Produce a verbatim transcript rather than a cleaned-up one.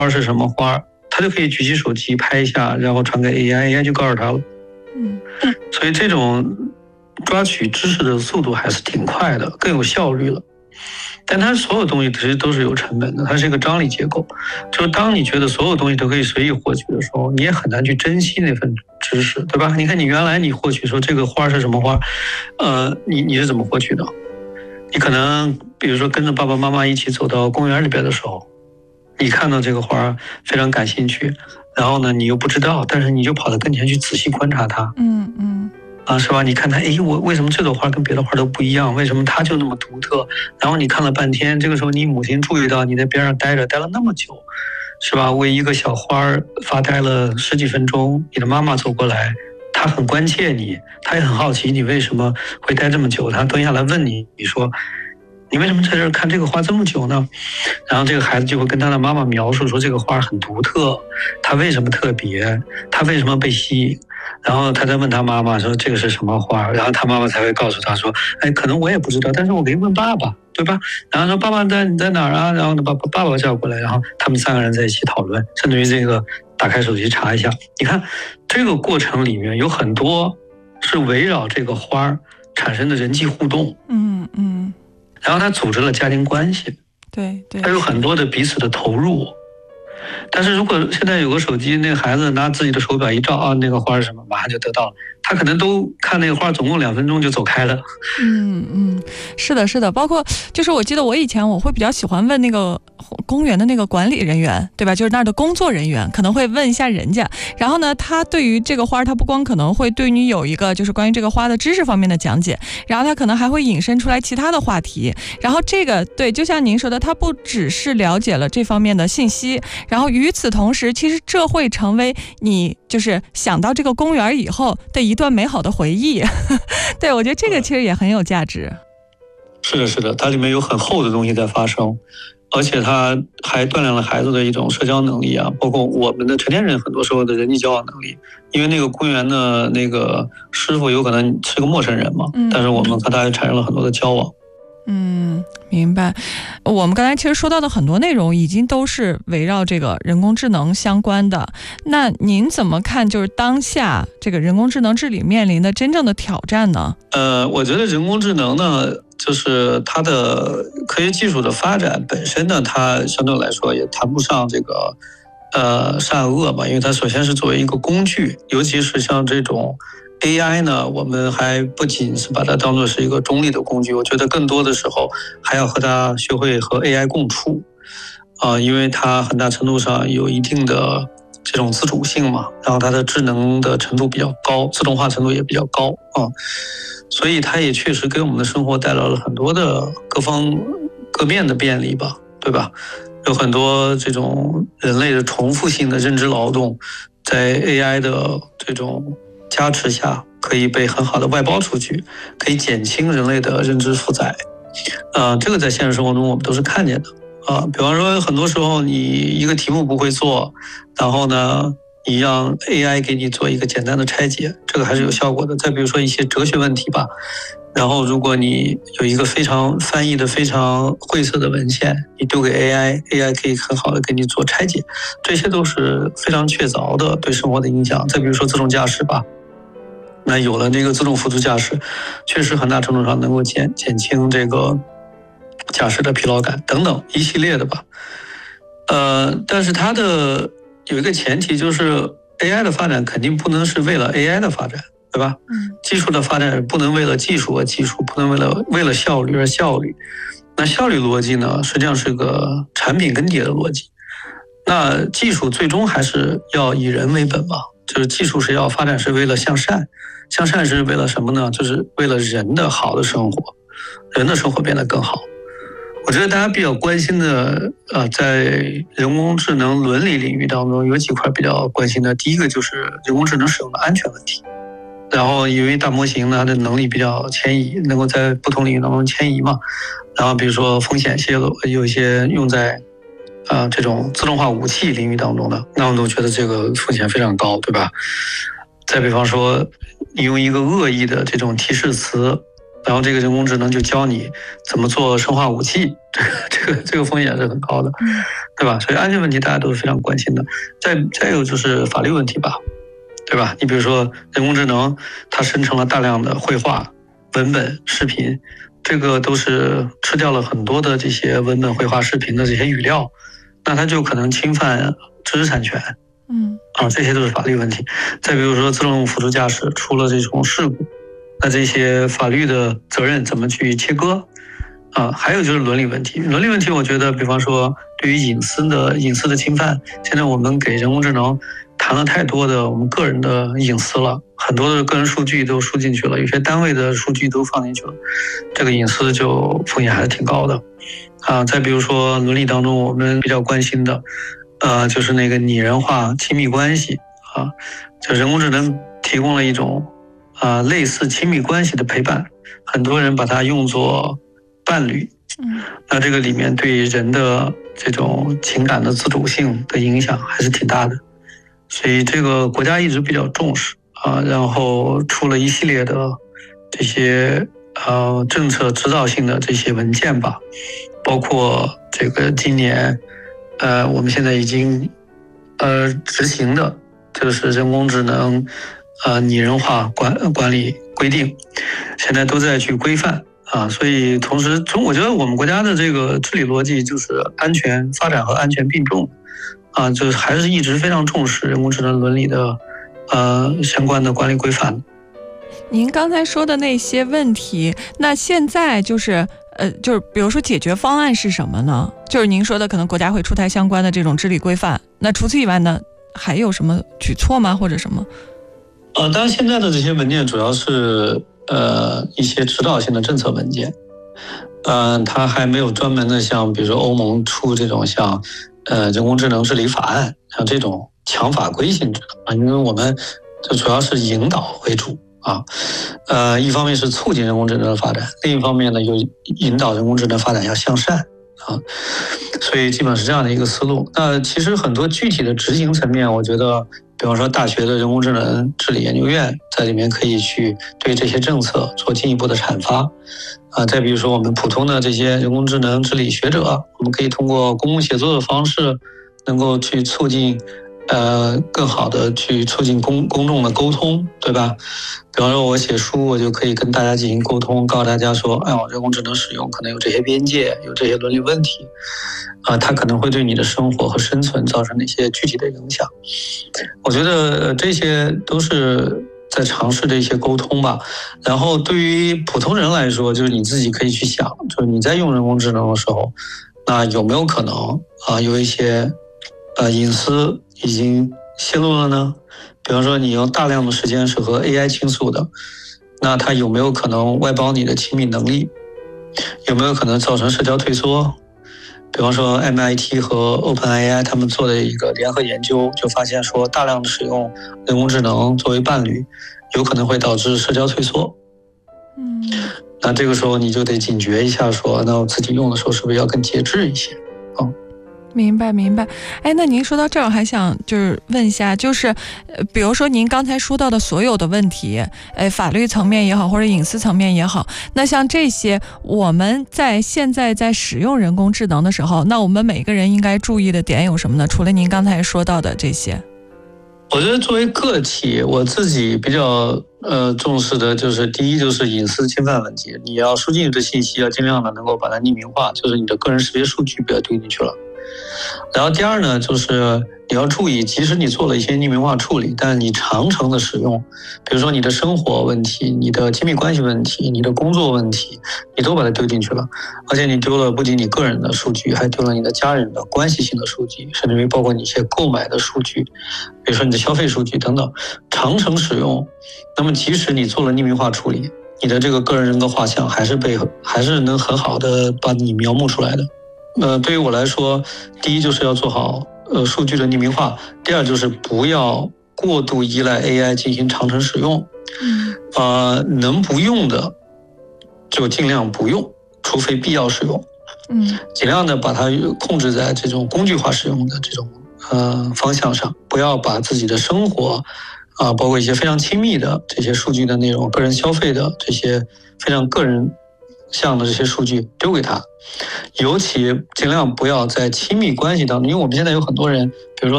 是什么花，他就可以举起手机拍一下，然后传给 A I，A I 就告诉他了。 嗯， 所以这种抓取知识的速度还是挺快的，更有效率了。但它所有东西其实都是有成本的，它是一个张力结构。就是当你觉得所有东西都可以随意获取的时候，你也很难去珍惜那份知识，对吧？你看你原来你获取说这个花是什么花，呃，你你是怎么获取的？你可能比如说跟着爸爸妈妈一起走到公园里边的时候，你看到这个花非常感兴趣，然后呢你又不知道，但是你就跑到跟前去仔细观察它。 嗯嗯。 啊，是吧？你看它，哎，我为什么这朵花跟别的花都不一样？为什么它就那么独特？然后你看了半天，这个时候你母亲注意到你在边上待着，待了那么久，是吧？为一个小花发呆了十几分钟，你的妈妈走过来，她很关切你，她也很好奇你为什么会待这么久，她蹲下来问你，你说你为什么在这儿看这个花这么久呢？然后这个孩子就会跟他的妈妈描述说这个花很独特，它为什么特别，它为什么被吸引。然后他再问他妈妈说这个是什么花，然后他妈妈才会告诉他说，哎，可能我也不知道，但是我可以问爸爸，对吧？然后说爸爸在你在哪儿啊？然后呢把爸爸叫过来，然后他们三个人在一起讨论，甚至于这个打开手机查一下。你看这个过程里面有很多是围绕这个花产生的人际互动， 嗯嗯， 然后他组织了家庭关系， 对对， 他有很多的彼此的投入。但是如果现在有个手机，那个孩子拿自己的手表一照啊，那个花是什么，马上就得到了。他可能都看那个花，总共两分钟就走开了。 嗯嗯，是的，是的。包括就是我记得我以前我会比较喜欢问那个公园的那个管理人员，对吧？就是那儿的工作人员，可能会问一下人家。然后呢，他对于这个花，他不光可能会对你有一个就是关于这个花的知识方面的讲解，然后他可能还会引申出来其他的话题。然后这个对，就像您说的，他不只是了解了这方面的信息。然后与此同时，其实这会成为你就是想到这个公园以后的一段美好的回忆。对，我觉得这个其实也很有价值。 是的，是的，它里面有很厚的东西在发生，而且它还锻炼了孩子的一种社交能力啊，包括我们的成年人很多时候的人际交往能力。因为那个公园的那个师傅有可能是个陌生人嘛，嗯、但是我们和他也产生了很多的交往。 嗯，明白。我们刚才其实说到的很多内容已经都是围绕这个人工智能相关的。那您怎么看就是当下这个人工智能治理面临的真正的挑战呢？ 呃，我觉得人工智能呢，就是它的科学技术的发展本身呢，它相对来说也谈不上这个呃善恶嘛，因为它首先是作为一个工具，尤其是像这种A I 呢，我们还不仅是把它当作是一个中立的工具，我觉得更多的时候还要和它学会和 A I 共处啊、呃，因为它很大程度上有一定的这种自主性嘛，然后它的智能的程度比较高，自动化程度也比较高啊、呃，所以它也确实给我们的生活带来了很多的各方各面的便利吧，对吧？有很多这种人类的重复性的认知劳动，在 A I 的这种加持下可以被很好的外包出去，可以减轻人类的认知负载。呃，这个在现实生活中我们都是看见的啊、呃。比方说，很多时候你一个题目不会做，然后呢，你让 A I 给你做一个简单的拆解，这个还是有效果的。再比如说一些哲学问题吧，然后如果你有一个非常翻译的非常晦涩的文献，你丢给 A I，A I 可以很好的给你做拆解，这些都是非常确凿的对生活的影响。再比如说自动驾驶吧。那有了这个自动辅助驾驶，确实很大程度上能够减减轻这个驾驶的疲劳感等等一系列的吧。呃，但是它的有一个前提就是 A I 的发展肯定不能是为了 A I 的发展，对吧？嗯。技术的发展不能为了技术而技术，不能为了为了效率而效率。那效率逻辑呢，实际上是个产品更迭的逻辑。那技术最终还是要以人为本嘛。就是技术是要发展是为了向善，向善是为了什么呢？就是为了人的好的生活，人的生活变得更好。我觉得大家比较关心的，呃，在人工智能伦理领域当中有几块比较关心的。第一个就是人工智能使用的安全问题。然后因为大模型呢，它的能力比较迁移，能够在不同领域当中迁移嘛。然后比如说风险泄露，有一些用在啊、呃，这种自动化武器领域当中的，那我都觉得这个风险非常高，对吧？再比方说，你用一个恶意的这种提示词， 然后这个人工智能就教你怎么做生化武器，这个这个这个风险是很高的，对吧？所以安全问题大家都是非常关心的。再再有就是法律问题吧，对吧？你比如说人工智能，它生成了大量的绘画、文本、视频，这个都是吃掉了很多的这些文本、绘画、视频的这些语料，那它就可能侵犯知识产权。 嗯， 啊，这些都是法律问题。再比如说自动辅助驾驶出了这种事故，那这些法律的责任怎么去切割？啊，还有就是伦理问题。伦理问题，我觉得，比方说对于隐私的隐私的侵犯，现在我们给人工智能谈了太多的我们个人的隐私了，很多的个人数据都输进去了，有些单位的数据都放进去了，这个隐私就风险还是挺高的。啊，再比如说伦理当中我们比较关心的。呃，就是那个拟人化亲密关系啊，就人工智能提供了一种啊、呃、类似亲密关系的陪伴，很多人把它用作伴侣， 嗯， 那这个里面对人的这种情感的自主性的影响还是挺大的，所以这个国家一直比较重视啊，然后出了一系列的这些呃政策指导性的这些文件吧，包括这个今年。呃，我们现在已经呃执行的就是人工智能呃拟人化管管理规定，现在都在去规范啊。所以同时，从我觉得我们国家的这个治理逻辑就是安全发展和安全并重啊，就是还是一直非常重视人工智能伦理的呃相关的管理规范。 您刚才说的那些问题，那现在就是呃，就是比如说解决方案是什么呢？就是您说的可能国家会出台相关的这种治理规范，那除此以外呢，还有什么举措吗？或者什么？ 呃，当然现在的这些文件主要是呃一些指导性的政策文件，呃，它还没有专门的像比如说欧盟出这种像呃人工智能治理法案，像这种强法规性质的，因为我们就主要是引导为主。啊，呃，一方面是促进人工智能的发展，另一方面呢，又引导人工智能发展要向善啊，所以基本是这样的一个思路。那其实很多具体的执行层面，我觉得，比方说大学的人工智能治理研究院在里面可以去对这些政策做进一步的阐发啊。再比如说我们普通的这些人工智能治理学者，我们可以通过公共协作的方式，能够去促进。呃，更好的去促进公公众的沟通，对吧？比方说我写书，我就可以跟大家进行沟通，告诉大家说，哎呦，人工智能使用可能有这些边界，有这些伦理问题，啊、呃，它可能会对你的生活和生存造成哪些具体的影响。我觉得这些都是在尝试的一些沟通吧。然后对于普通人来说，就是你自己可以去想，就是你在用人工智能的时候，那有没有可能啊、呃、有一些呃隐私已经泄露了呢？比方说你用大量的时间是和 A I 倾诉的，那它有没有可能外包你的亲密能力？有没有可能造成社交退缩？比方说 M I T 和 OpenAI 他们做的一个联合研究，就发现说大量的使用人工智能作为伴侣，有可能会导致社交退缩。 嗯， 那这个时候你就得警觉一下说，说那我自己用的时候是不是要更节制一些？嗯。 明白明白。哎，那您说到这儿，我还想就是问一下，就是呃，比如说您刚才说到的所有的问题，呃，法律层面也好，或者隐私层面也好，那像这些，我们在现在在使用人工智能的时候，那我们每个人应该注意的点有什么呢？除了您刚才说到的这些， 我觉得作为个体，我自己比较呃重视的就是第一就是隐私侵犯问题，你要输进去的信息要尽量的能够把它匿名化，就是你的个人识别数据不要丢进去了。然后第二呢，就是你要注意，即使你做了一些匿名化处理，但你长程的使用，比如说你的生活问题、你的亲密关系问题、你的工作问题，你都把它丢进去了，而且你丢了不仅你个人的数据，还丢了你的家人的关系性的数据，甚至于包括你一些购买的数据，比如说你的消费数据等等，长程使用，那么即使你做了匿名化处理，你的这个个人人格画像还是被还是能很好的把你描摹出来的。呃，对于我来说，第一就是要做好呃数据的匿名化，第二就是不要过度依赖 A I 进行长程使用， 嗯， 呃，能不用的就尽量不用，除非必要使用， 嗯， 尽量的把它控制在这种工具化使用的这种呃方向上，不要把自己的生活啊，包括一些非常亲密的这些数据的内容，个人消费的这些非常个人项的这些数据丢给他，尤其尽量不要在亲密关系当中，因为我们现在有很多人，比如说